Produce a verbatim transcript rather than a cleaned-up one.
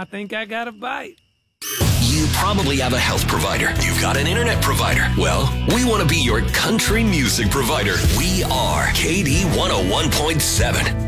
I think I got a bite. You probably have a health provider. You've got an internet provider. Well, we want to be your country music provider. We are K D one oh one point seven.